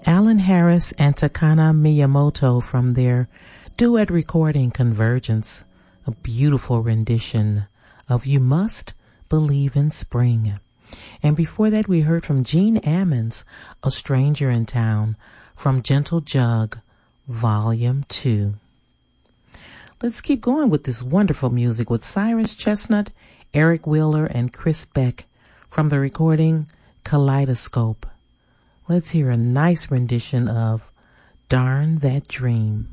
Alan Harris and Takana Miyamoto from their duet recording Convergence, a beautiful rendition of You Must Believe in Spring. And before that, we heard from Gene Ammons, A Stranger in Town, from Gentle Jug, Volume 2. Let's keep going with this wonderful music with Cyrus Chestnut, Eric Wheeler, and Chris Beck from the recording Kaleidoscope. Let's hear a nice rendition of Darn That Dream.